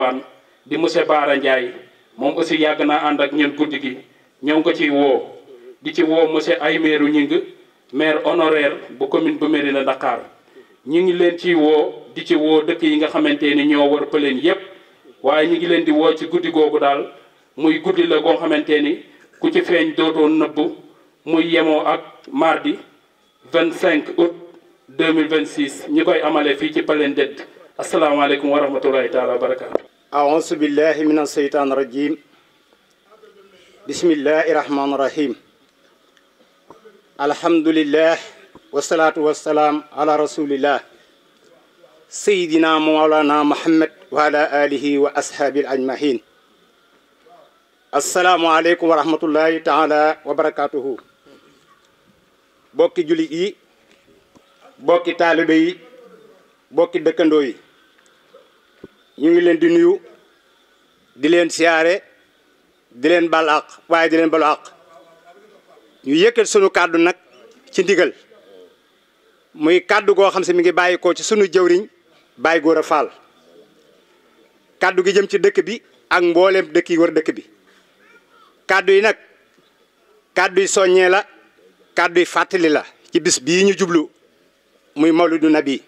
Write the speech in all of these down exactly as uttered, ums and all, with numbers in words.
di monsieur Bara Ndiaye moom aussi yàgg naa ànd ak ñun guddi gi ñëw nga ciy woo di ci woo monsieur Aymerou Gningue maire honoraire bu commune bu Mérina Dakhar ñu ngi leen ciy woo di ci woo dëkk yi nga xamante ni ñoo war Pëleen yépp waaye ñu ngi leen di woo ci guddi googu daal muy guddi la goo xamante ni ku ci feeñ dootoon nëbbu muy yemoo ak mardi vingt-cinq août deux mille vingt-six ñi koy amale fii ci Pëleen Dëdd asalaamaaleykum wa rahmatulahi taala wa barakaatu. أعوذ بالله من الشيطان الرجيم بسم الله الرحمن الرحيم الحمد لله والصلاة والسلام على رسول الله سيدنا مولانا محمد وعلى آله وأصحابه أجمعين السلام عليكم ورحمة الله تعالى وبركاته بوكي جولي بوكي طالبي بوكي دكندوي ñu ngi leen di nuyu di leen siyaare di leen bal àq waaye di leen balu àq ñu yëkkat sunu kàddu nag ci ndigal muy kàddu goo xam si mi ngi bàyyi ko ci sunu jëwriñ Baye Gora Fall kàddu gi jëm ci dëkk bi ak mboolem dëkk yi wër dëkk bi kàddu yi nag kàddu yi soññee la kàddu yi fàttali la ci bis bii ñu jublu muy mawlidu nabi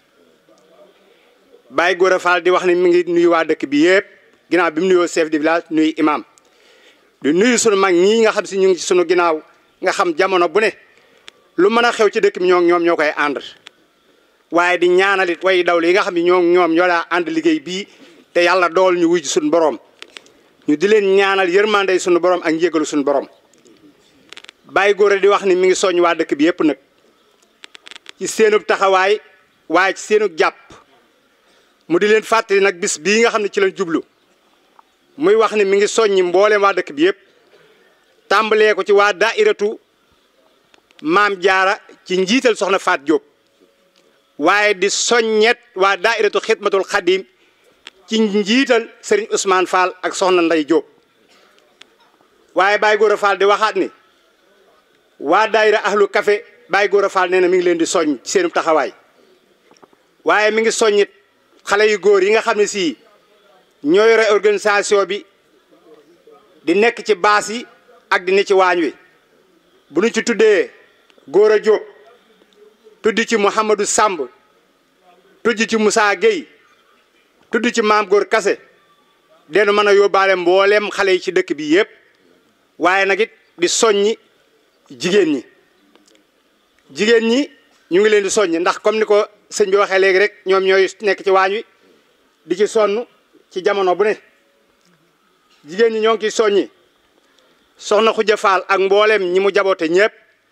Baye Gora Fall di wax ni mi ngi nuyu waa dëkk bi yëpp ginnaaw bi mu nuyoo chef de village nuyu imam di nuyu sunu mag ñii nga xam si ñu ngi ci sunu ginnaaw nga xam jamono bu ne lu mën a xew ci dëkk bi ñoo ñoom ñoo koy ànd waaye di ñaanalit way daw li nga xam ne ñoo ñoom ñoo daa ànd liggéey bii te yàlla dool ñu wuy ji sunu borom ñu di leen ñaanal yërmande sunu borom ak njégalu sunu borom Baye Gora di wax ni mi ngi soññ waa dëkk bi yëpp nag ci seenub taxawaay waaye ci seenub jàpp mu di leen fàttali nag bis bii nga xam ne ci lañ jublu muy wax ni mi ngi soññi mboolem waa dëkk bi yëpp tàmbalee ko ci waa daairatu maam jaara ci njiital soxna Faat Diop waaye di soññet waa daairatu xidmatul xadim ci njiital Serigne Ousmane Fall ak soxna Nday Diop waaye Baye Gora Fall di waxaat ni waa daaira ahlu café Baye Gora Fall nee na mi ngi leen di soññ ci seenum taxawaay waaye mi ngi soññit xale yu góor yi nga xam ne si ñoo yore organisation bi di nekk ci baas yi ak di ne ci waañ wi bu ñu ci tuddee Gora Diop tudd ci Mouhamadou Samb tudd ci Moussa Gueye tudd ci Maam Góor Kase den mën a yóbbaale mboolem xale yi ci dëkk bi yëpp waaye nag it di soññi jigéen ñi jigéen ñi ñu ngi leen di soññi ndax comme ni ko sëñ bi waxee léegi rek ñoom ñooy nekk ci waañ wi di ci sonn ci jamono bu ne jigéen ñi ñoo ngi ciy soññi soxna Xuja Faal ak mboolem ñi mu jaboote ñëpp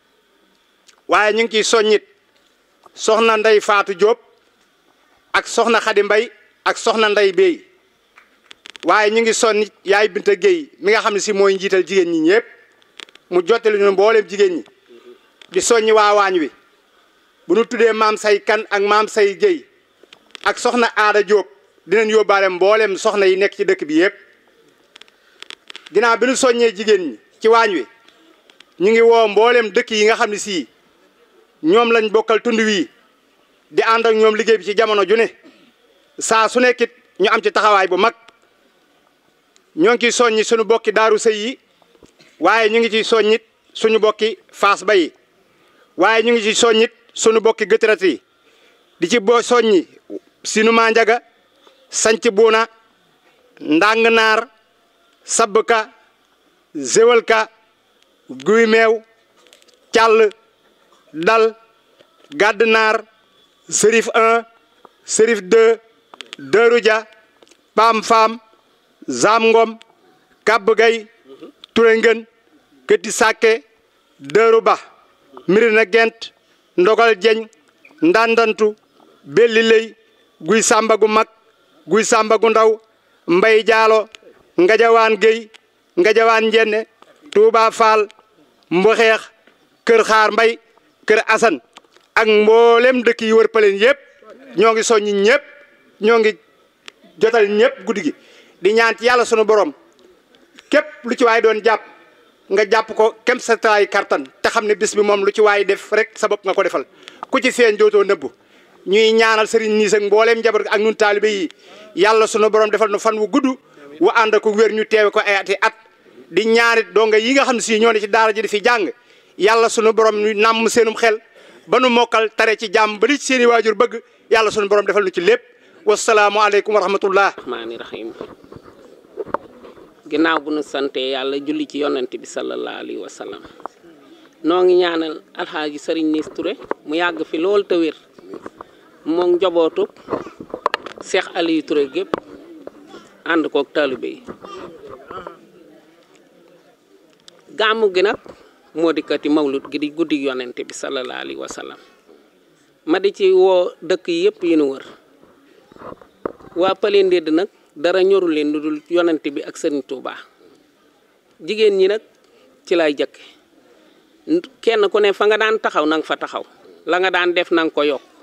waaye ñu ngi ciy soññit soxna Ndey Faatu Jóob ak soxna Xadi Mbay ak soxna Ndey Bey waaye ñu ngi soññi yaay Binta Géey mi nga xam ne si mooy njiital jigéen ñi ñëpp mu jottali ñu mboolem jigéen ñi di soññi waa waañ wi bu nu tuddee maam say kan ak maam say Guèye ak soxna Aada Diop dinañ yóbbaale mboolem soxna yi nekk ci dëkk bi yëpp ginnaaw bi nu soññee jigéen ñi ci waañ wi ñu ngi woo mboolem dëkk yi nga xam ne sii ñoom lañ bokkal tund wii di ànd ak ñoom liggéey bi ci jamono ju ne saa su nekkit ñu am ci taxawaay bu mag ñoo ngi ciy soññi suñu bokki daaru sëy yi waaye ñu ngi ciy soññit suñu bokki faas ba yi waaye ñu ngi ciy soññit sunu bokki gëtërat yi di ci boo soññi sinu maa njaga sanc buuna ndàng naar sabbka zéwalka guy meew càll dal gàdd naar sërif un sërif deux dëruja pam fam zam ngom kabb gay ture ngën këti sàkke dëru ba mirina gent ndogal jeñ ndandantu belli ley guy sàmba gu mag guy sàmba gu ndaw mbay jaalo ngajawaan géy ngajawaan njenne tuuba faal mboxeex kër xaar mbay kër asan ak mboolem dëkk yi wër Pëleen yëpp ñoo ngi soññi ñëpp ñoo ngi jotal ñëpp guddi gi di ñaan ci yàlla sunu borom képp lu ci waay doon jàpp nga jàpp ko kem sa taay kartan te xam ne bis bi moom lu ci waay def rek sa bopp nga ko defal ku ci feeñ dootoo nëbbu ñuy ñaanal sëriñ Niis ak mbooleem njaboot ak ñun taalibe yi yàlla sunu borom defal nu fan wu gudd wu ànd ko wér ñu teewe ko ay ati at di ñaanit donga yi nga xam ne si ñoo ne ci daara ji di fi jàng yàlla sunu borom ñu nàmm seenum xel ba nu mokkal tare ci jàmm ba li ci seeni waajur bëgg yàlla sunu borom defal nu ci lépp wasalaamu aleykum wa rahmatullah. rahmaani rahim ginnaaw bu nu sante yàlla julli ci yonent bi sallallahu alayhi wa sallam noo ngi ñaanal alxaaji sëriñ Niis Touré mu yàgg fi lool te wér moom njabootu Cheikh Aliou Touré gépp ànd koog taalibe yi gàmmu gi nag moo dikkati mawlud gi di guddi yonent bi sallallahu alayhi wa sallam ma di ci woo dëkk yi yëpp yi nu wër waa Paley Ndédd nag dara ñoru leen lu dul yonent bi ak Sëriñ Tuubaa jigéen ñi nag ci lay jëkke kenn ku ne fa nga daan taxaw nanga fa taxaw la nga daan def nanga ko yokk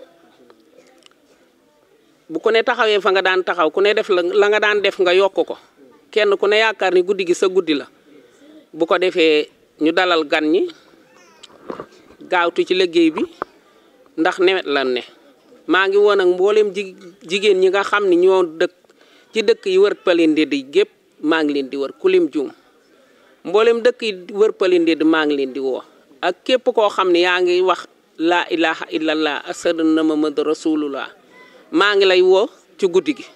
bu ku ne taxawee fa nga daan taxaw ku ne def la nga daan def nga yokk ko kenn ku ne yaakaar ni guddi gi sa guddi la bu ko defee ñu dalal gan ñi gaawtu ci liggéey bi ndax nawet lan ne maa ngi woon ak mboolem ji jigéen ñi nga xam ni ñoo dëkk ci dëkk yi wër Paley Ndédd yi gépp maa ngi leen di wër kulim juum mboolem dëkk yi wër Paley Ndédd maa ngi leen di woo ak képp koo xam ne yaa ngi wax laa ilaha illallah ashadu anna muhammadu rasulullah maa ngi lay woo ci guddi gi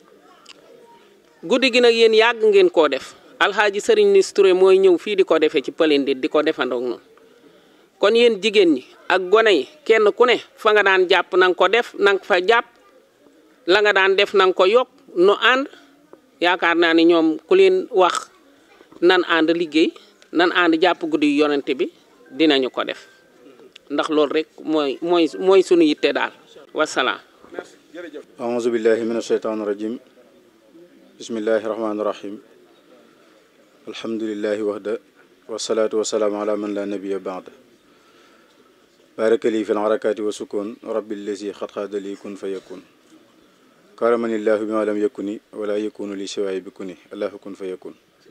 guddi gi nag yéen yàgg ngeen koo def alxaaji sëriñ Niis Touré mooy ñëw fii di ko defee ci Paley Ndédd di ko defandoog noonu kon yéen jigéen ñi ak gone yi kenn ku ne fa nga daan jàpp na nga ko def na nga fa jàpp la nga daan def na nga ko yokk nu ànd yaakaar naa ni ñoom ku leen wax nan ànd liggéey nan ànd jàpp guddi yu yonente bi dinañu ko def ndax loolu rek mooy mooy mooy sunu yitte daal wasalaam. aouzu billahi min asheytaan rajim bismillahi rahmaani rahim alhamdulillahi wahda wasalaatu wasalaamu ala man la nabiya baada barakali fi lharakati wa sukun rabbi lazi xatxaadali kun fa yakun karamanillahu bima lam yakuni wala yakunu li siwaay bi kuni allahu kun fa yakun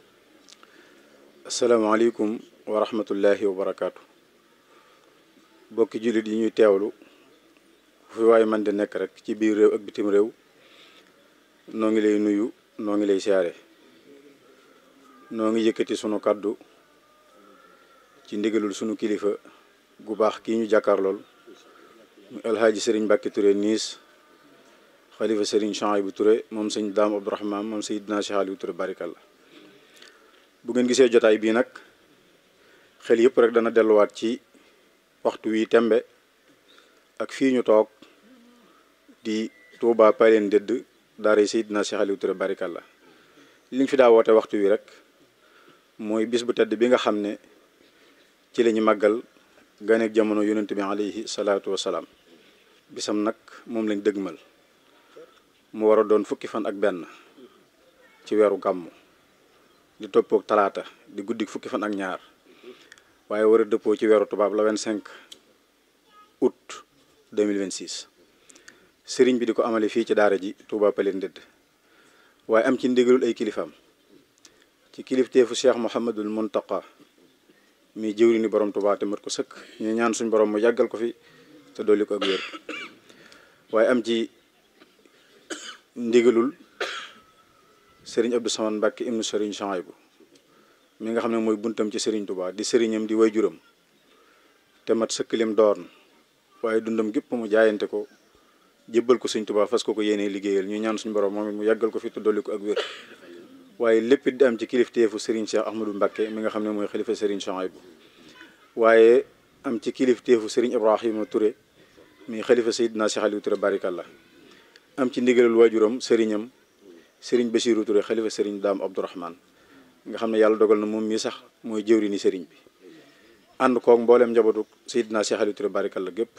asalaamaaleykum wa rahmatullahi wa barakaatu bokki jullit yi ñuy teewlu fu waaye man di nekk rek ci biir réew ak bitim réew noo ngi lay nuyu noo ngi lay siyaare noo ngi yëkkati sunu kàddu ci ndigalul sunu kilifa gu baax kii ñu jàkkaarlool mu alhaaji sëriñ Mbàkke Touré Niis xalifa sëriñ Chouaïbou Touré moom sëñ Daam Abdourahmane moom Seydina Cheikh Aliou Touré barikalla bu ngeen gisee jotaay bii nag xel yëpp rek dana delluwaat ci waxtu wi tembe ak fii ñu toog di Touba Paley Ndédd daara Seydina Cheikh Aliou Touré barikalla liñ fi daa woote waxtu wi rek mooy bis bu tedd bi nga xam ne ci la ñu màggal ganeek jamono yonent bi alayhi salaatu wasalaam bisam nag moom lañ dëgmal mu war a doon fukki fan ak benn ci weeru gàmmu di toppook talaata di guddik fukki fan ak ñaar waaye war a dëppoo ci weeru tubaab la vingt-cinq août deux mille vingt-six sëriñ bi di ko amale fii ci daara ji Touba Paley Ndédd waaye am ci ndigalul ay kilifaam ci kilifteefu Cheikh Mouhamadul Muntaqa mi jëwri ni borom Touba te mat ko sëkk ñu ñaan suñ borom mu yàggal ko fi te dolli ko ak wér waaye am ci ndigalul sëriñ Abdou Samane Mbàkke ibnu sëriñ Chouaïbou mi nga xam ne mooy buntam ci sëriñ Touba di sëriñam di waajuram te mat sëkk lim doon waaye dundam gépp mu jaayante ko jébbal ko sëriñ Touba fas ko ko yéenee liggéeyal ñu ñaan suñ borom moom it mu yàggal ko fi te dolli ko ak wér waaye lépp it di am ci kilifteefu sëriñ Cheikh Ahmadou Mbàkke mi nga xam ne mooy xalifa sëriñ Chouaïbou waaye am ci kilifteefu sëriñ Ibrahima Touré mi xalifa Seydina Cheikh Aliou Touré barikalla am ci ndigalul waajuram sëriñam sëriñ Bassirou Touré xalifa sëriñ Daam Abdourahmane nga xam ne yàlla dogal na moom mii sax mooy jëwri ni sëriñ bi ànd koog mbooleem njabootu Seydina Cheikh Aliou Touré barikalla gépp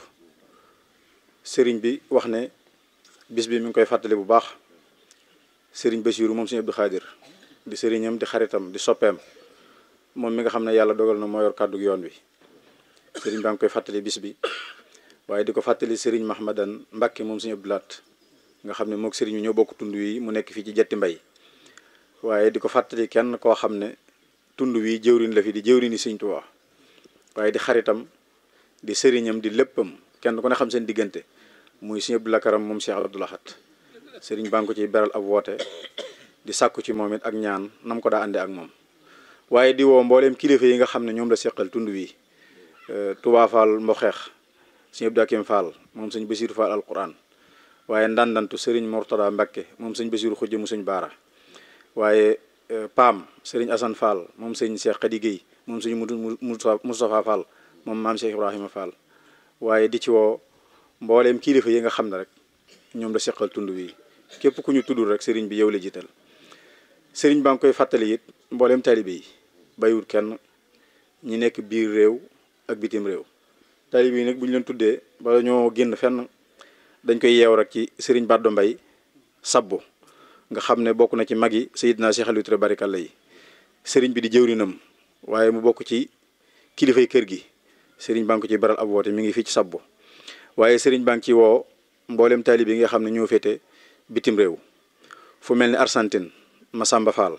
sëriñ bi wax ne bis bi mi ngi koy fàttali bu baax sëriñ Bassirou moom sëriñ Abdou Khadir di sëriñam di xaritam di soppeem moom mi nga xam ne yàlla dogal na moo yor kàddu yoon wi sëriñ baa ngi koy fàttali bis bi waaye di ko fàttali sëriñ Mahmadan Mbàkke moom sëriñ Abdou Laat nga xam ne mook sëriñ bi ñoo bokk tund wi mu nekk fii ci jetti mbay waaye di ko fàttali kenn koo xam ne tund wi jëwrin la fi di jëwrini sëriñ Tuubaa waaye di xaritam di sëriñam di léppam kenn ku ne xam seen diggante muy sëñ Abdou Lakaram moom Cheikh Abdou Lahad sëriñ baa ngi ko ciy beral ab woote di sàkku ci moom it ak ñaan nam ko daa àndee ak moom waaye di woo mbooleem kilifa yi nga xam ne ñoom la seqal tund wi Touba Fall Mboxeex sëñ Abdou Hakim Fall moom sëñ Basiru Fall alquran waaye ndandantu sëriñ Mortada Mbakke moom sëñ Basiru Xujja mu sëñ Baara waaye Paam sëriñ Assane Fall moom sëñ Cheikh Khady Guèye moom sëñ Moustapha Fall moom maam Cheikh Ibrahima Fall waaye di ci woo mbooleem kilifa yi nga xam ne rek ñoom la seqal tund wi képp ku ñu tuddul rek sëriñ bi yow la jiital sëriñ baa ngi koy fàttali it mbooleem taalibe yi bàyyiwul kenn ñi nekk biir réew ak bitim réew taalibe yi nag bu ñu leen tuddee bala ñoo génn fenn dañ koy yeew rek ci sëriñ Baddo Mbay sabbu nga xam ne bokk na ci mag yi Seydina Cheikh Aliou Touré barikalla yi sëriñ bi di jëwrinam waaye mu bokk ci kilifay kër gi sëriñ baa ngi ko ci baral ab woote mi ngi fii ci sabbu waaye sëriñ baa ngi ci woo mboolem taalibe yi nga xam ne ñoo féete bitim réew fu mel ni Argentine Masamba Fall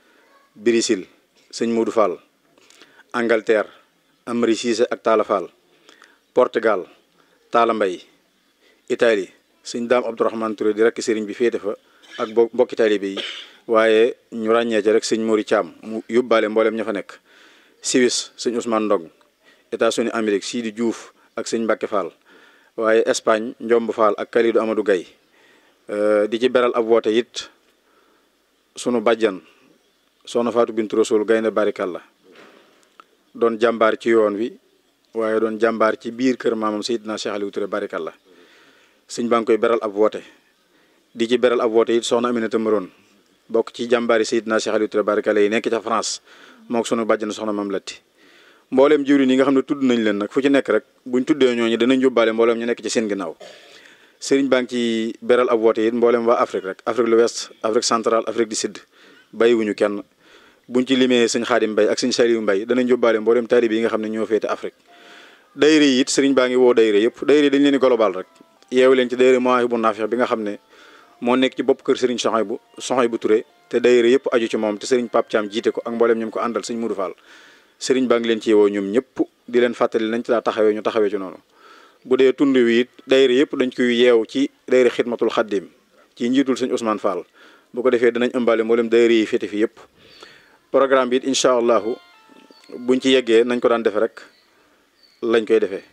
Brésil sëñ Modou Fall Angleterre Amari Cissé ak Talla Fall Portugal Talla Mbay Italie sëñ Daam Abdourahmane Touré di rekk sëriñ bi féete fa ak mbokki taalibe yi waaye ñu ràññee ci rek sëñ Mori Thiam mu yóbbaale mboolem ña fa nekk Suisse sëñ Ousmane Ndong États-Unis Amérique Sidi Diouf ak sëñ Mbacke Fall waaye Espagne Njomb Fall ak Kalidou Amadou Gaye di ci beral ab woote it sunu bàjjan soxna Fatou Bintou Rasoul Gaynde barikalla doon jàmbaar ci yoon wi waaye doon jàmbaar ci biir kër maamam Seydina Cheikh Aliou Touré barikalla sëñ baa ngi koy beral ab woote di ci beral ab woote it soxna Aminata Maroon bokk ci jàmbaari Seydina Cheikh Aliou Touré barikalla yi nekk ca France mook sunu bàjjan soxna Mam Latti mbooleem jiwriñ yi nga xam ne tudd nañ leen nag fu ci nekk rek buñ tuddee ñooñu danañ yóbbaale mbooleem ñu nekk ci seen ginnaaw sëriñ baa ngi ci beral ab woote it mbooleem waa Afrique rek Afrique de l'Ouest Afrique centrale Afrique du Sud bàyyiwuñu kenn buñ ci limee sëñ Xaadim Mbay ak sëñ Saliou Mbay danañ yóbbaale mbooleem taalibe yi nga xam ne ñoo féete Afrique dayre yi it sëriñ baa ngi woo dayre yëpp dayre dañ leen di global rek yeewu leen ci dayre Mawahibou Nafih bi nga xam ne moo nekk ci bopp kër sëriñ Sohaybu Sohaybu Touré te dayre yëpp aju ci moom te sëriñ Pape Thiam jiite ko ak mbooleem ñoom ko àndal sëñ Modou Fall sëriñ baa ngi leen ci woo ñoom ñëpp di leen fàttali nañ ci daa taxawee ñu taxawee ci noonu bu dee tund wi it dayre yëpp dañ koy yeew ci dayre xidmatul xaddim ci njiitul sëñ Ousmane Fall bu ko defee danañ ëmbaale mboolem dayre yi féete fi yëpp programme bi it incha allahu buñ ci yeggee nañ ko daan defe rek lañ koy defee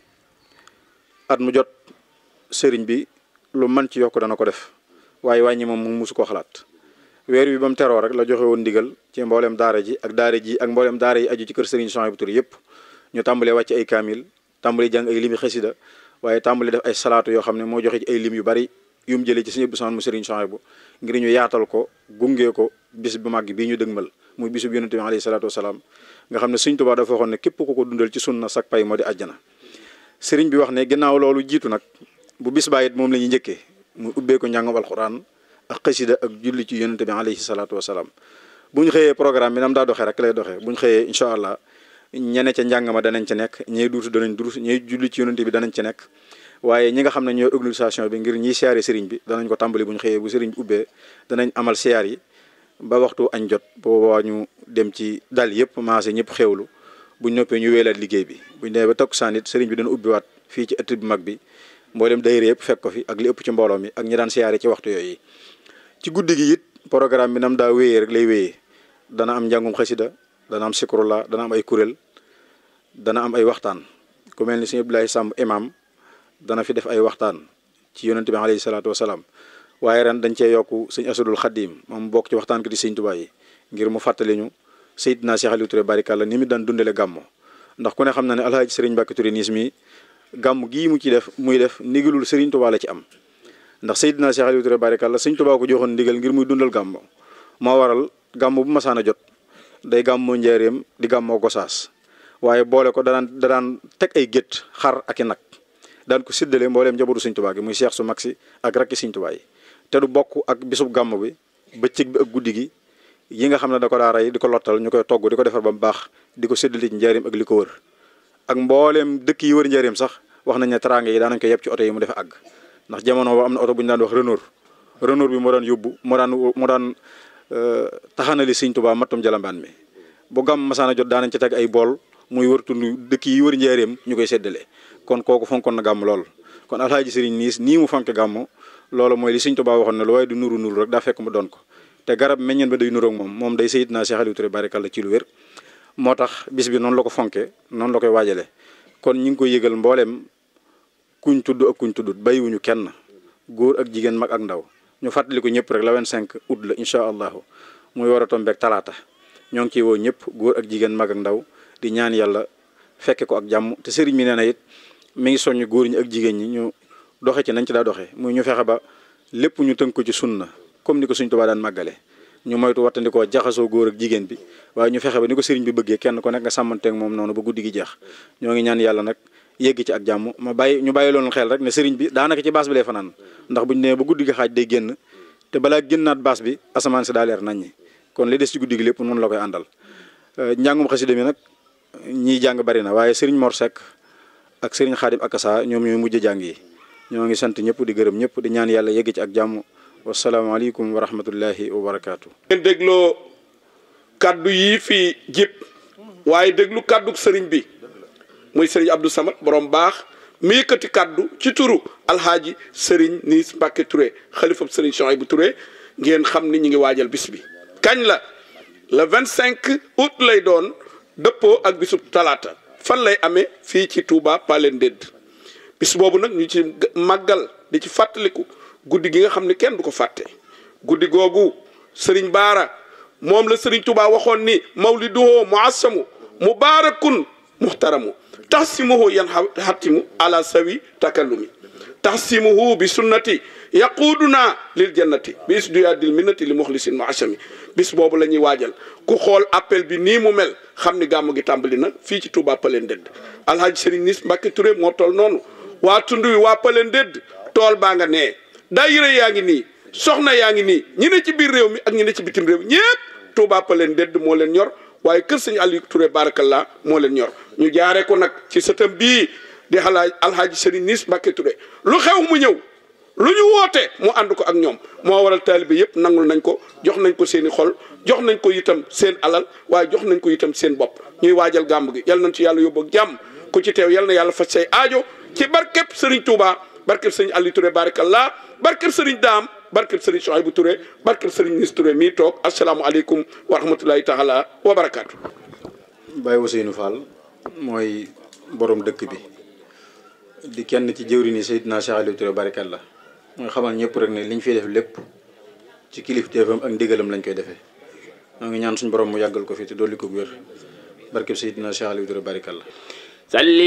at mu jot sëriñ bi lu man ci yokk dana ko def waaye wàññi moom mu musu koo xalaat weer wi ba mu teroo rek la joxe woon ndigal ci mboolem daara ji ak daara ji ak mboolem daara yi aju ci kër sëriñ Sohaybu Touré yëpp ñu tàmbalee wàcc ay kaamil tàmbali jàng ay limi xasida waaye tàmbali def ay salaatu yoo xam ne moo joxe ci ay lim yu bari yu mu jëlee ci sëñ Abdou Samad mu sëriñ Sohaybu ngir ñu yaatal ko gungee ko bis bu màgg bii ñu dëgmal muy bisub yonente bi alayhi salaatu wasalaam nga xam ne sëñ Tuubaa dafa waxoon ne képp ku ko dundal ci sunna sak pay moo di àjjana sëriñ bi wax ne ginnaaw loolu jiitu nag bu bis bàyyit moom la ñuy njëkkee mu ubbee ko njàngam alquran ak xasida ak julli ci yonente bi alayhi salaatu wasalaam bu ñu xëyee programme bi nam daa doxee rek lay doxee bu ñu xëyee incha allah ñene ca njàng ma danañ ca nekk ñey duutu danañ durus ñey julli ci yonente bi danañ ca nekk waaye ñi nga xam ne ñooy organisation bi ngir ñiy siyaare sëriñ bi danañ ko tàmbali bu ñu xëyee bu sëriñ bi ubbee danañ amal siyaar yi ba waxtu añ jot boobaa ñu dem ci dal yëpp maase ñëpp xewlu buñ noppee ñu weelaat liggéey bi buñ demee ba takkusaan it sëriñ bi dana ubbiwaat fii ci ëtt bu mag bi mboolem dayre yëpp fekk ko fi ak li ëpp ci mbooloo mi ak ñi daan siyaare ci waxtu yooyu ci guddi gi it programme bi nam daa wéyee rek lay wéyee dana am njàngum xasida dana am sikrullah dana am ay kuréel dana am ay waxtaan ku mel ni sëñ Abdoulaye Samb imam dana fi def ay waxtaan ci yonente bi alayhi salaatu wasalaam waaye ren dañ cee yokku sëñ Asadul Xadim moom bokk ci waxtaan ko di sëñ Tuubaa yi ngir mu fàttali ñu Seydina Cheikh Aliou Touré barikàlla ni mu daan dundale gàmmo ndax ku ne xam na ne alhaaji Sëriñ Mbàkke Touré niis mi gàmm gii mu ci def muy def ndigalul Sëriñ Tuubaa la ci am ndax Seydina Cheikh Aliou Touré barikàlla sëñ Tuubaa ko joxoon ndigal ngir muy dundal gàmmo moo waral gàmmo bu masaana jot day gàmmoo njaareem di gàmmoo gosaas waaye boole ko danaan danaan teg ay gétt xar ak i nag daan ko séddale mbooleem njabootu sëñ Tuubaa gi muy Cheikh su mag si ak rakki sëñ Tuubaa yi te du bokk ak bisub gàmm bi bëccëg bi ak guddi gi yi nga xam ne da ko daa rey di ko lottal ñu koy togg di ko defar ba mu baax di ko séddale ci njaareem ak li ko wër ak mbooleem dëkk yi wër njaareem sax wax nañ ne teraanga yi daanañ ko yeb ci oto yi mu defe àgg ndax jamono ba am na oto bu ñu daan wax Renault Renault bi moo daan yóbbu moo daan moo daan taxanali sëñ Tuubaa mattum jalambaan mi bu gàmm masaana jot daanañ ci teg ay bool muy wër tund dëkk yi wër njaareem ñu koy séddale kon kooku fonkoon na gàmm lool kon alhaaji sëriñ niis nii mu fonke gàmmu loolu mooy li Sëriñ Tuubaa waxoon ne lu waaye du nuru nuru rek daa fekk mu doon ko te garab meññeen ba day nuroog moom moom day Seydina Cheikh Aliou Touré barikalla ci lu wér moo tax bis bi noonu la ko fonke noonu la koy waajale kon ñu ngi koy yëgal mbooleem kuñ tudd ak kuñ tuddut bàyyiwuñu kenn góor ak jigéen mag ak ndaw ñu fàttali ko ñëpp rek la vingt-cinq août la incha allahu muy war a tombeek talaata ñoo ngi ciy woo ñëpp góor ak jigéen mag ak ndaw di ñaan yàlla fekke ko ak jàmm te sëriñ mi nee na it mi ngi soññ góor ñi ak jigéen ñi ñu doxe ci nañ ci daa doxe muy ñu fexe ba lépp ñu tënk ko ci sunna comme ni ko Sëriñ Tuubaa daan màggale ñu moytu wattandikoo jaxasoo góor ak jigéen bi waaye ñu fexe ba ni ko sëriñ bi bëggee kenn ko nekk nga sàmmanteeg moom noonu ba guddi gi jeex ñoo ngi ñaan yàlla nag yegg ci ak jàmm ma bàyyi ñu bàyyi loolu xel rek ne sëriñ bi daanaka ci baas bi lay fanaan ndax buñu nee ba guddi gi xaaj day génn te balaa génnaat baas bi asamaan si daa leer nañ ñi kon li des ci guddi gi lépp noonu la koy àndal njàngum xasida mi nag ñiy jàng bari na waaye sëriñ Mor Seck ak sëriñ Xaadim Akasa ñoom ñooy mujj jàng yi ñoo ngi sant ñëpp di gërëm ñëpp di ñaan yàlla yegg ci ak jàmm wasalaamaaleykum wa rahmatullahi wa barakaatu. ngeen dégloo kaddu yii fi jib waaye déglu kaddu sëriñ bi muy sëriñ Abdou Samad borom baax mi yëkkati kaddu ci turu alhaaji sëriñ Niis Mbàkke Touré xalifab sëriñ Souhaïbou Touré ngeen xam ni ñu ngi waajal bis bi kañ la le vingt-cinq août lay doon dëppoo ak bisub talaata fan lay amee fii ci Touba Palen Ndédd bis boobu nag ñu ci màggal di ci fàttaliku guddi gi nga xam ne kenn du ko fàtte guddi googu sëriñ Baara moom la sëriñ Touba waxoon ni mawliduhu muassamu mubarakun muhtaramu taxsimuhu yan xattimu ala sawi takallumi taxsimuhu bi sunnati yaquuduna lil jannati bi isduyadil minnati li muxlisin muasami bis boobu la ñuy waajal ku xool appel bi nii mu mel xam ni gàmmu gi tàmbali na fii ci Touba Palen Ndédd alhaaji sëriñ Niis Mbàkke Touré moo toll noonu waa tund wi waa Palen Ndédd tool baa nga nee daayira yaa ngi nii soxna yaa ngi nii ñi ne ci biir réew mi ak ñi ne ci bitim réew ñépp Touba Palen Ndédd moo leen ñor waaye kër sëñ Aliou Touré barakallah moo leen ñor ñu jaare ko nag ci sëtam bii di xalaaj alhaaji sëriñ Niis Mbàkke Touré lu xew mu ñëw lu ñu woote mu ànd ko ak ñoom moo waral taalibe yëpp nangul nañ ko jox nañ ko seen i xol jox nañ ko itam seen alal waaye jox nañ ko itam seen bopp ñuy waajal gàmb gi yal nañ ci yàlla yóbbu ak jàmm ku ci teew yal na yàlla faj say aajo ci barkeb sëriñ Touba barkeb sëriñ Aliou Touré barakallah barkeb sëriñ Daam barkeb sëriñ Souhaïbou Touré barkeb sëriñ Niis Touré mii toog asalaamualeykum wa rahmatulahi taala wa barakaatu. Baye Ousseynou Fall mooy borom dëkk bi di kenn ci jëwri ni Seydina Cheikh Aliou Touré barakallah mooy xamal ñëpp rek ne liñ fiy def lépp ci kilifteefam ak ndigalam lañ koy defee ñoo ngi ñaan suñu borom mu yàggal ko fi te dolli ko wér barkeb Seydina Cheikh Aliou Touré barakallah.